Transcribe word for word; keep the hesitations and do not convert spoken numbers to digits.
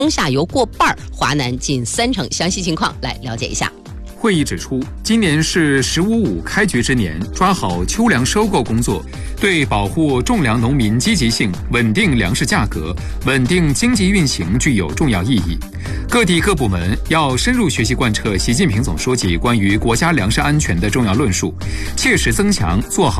中下游过半，华南近三成。详细情况来了解一下。 会议指出，今年是“十五五”开局之年，抓好秋粮收购工作，对保护种粮农民积极性、稳定粮食价格、稳定经济运行具有重要意义。各地各部门要深入学习贯彻习近平总书记关于国家粮食安全的重要论述，切实增强做好